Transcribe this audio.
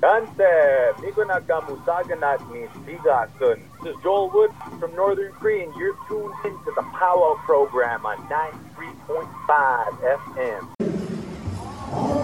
Gante, Miko Nakamusaganat ni Sigasun. This is Joel Wood from Northern Cree, and you're tuned into the Powwow program on 93.5 FM.